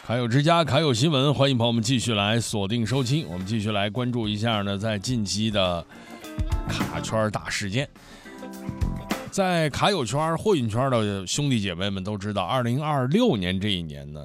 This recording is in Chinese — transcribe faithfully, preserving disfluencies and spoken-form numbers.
卡友之家，卡友新闻，欢迎朋友们继续来锁定收听。我们继续来关注一下呢，在近期的卡圈大事件。在卡友圈、货运圈的兄弟姐妹们都知道，二零二六年这一年呢，